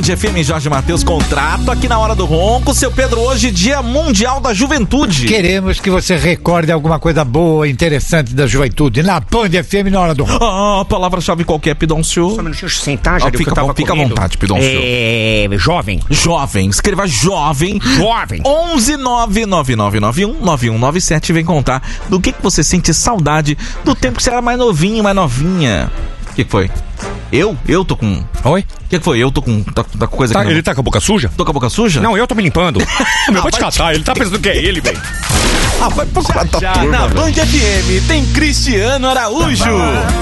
FM, Jorge Matheus, contrato aqui na Hora do Ronco. Seu Pedro, hoje Dia Mundial da Juventude. Queremos que você recorde alguma coisa boa, interessante da juventude na Band FM na Hora do Ronco. Palavra-chave qualquer, Pidoncio. Só um minutinho, sentar, já Fica à vontade, Pidoncio. Jovem. Jovem, escreva jovem. Jovem. 11999919197. Vem contar do que você sente saudade do tempo que você era mais novinho, mais novinha. O que foi? Eu tô com... Oi? O que foi? Eu tô com... Tá com coisa aqui. Ele tá com a boca suja? Tô com a boca suja? Não, eu tô me limpando. Meu, vou te catar. Ele tá pensando que é ele, velho. Vai procurar tua turma, Na Band FM tem Cristiano Araújo.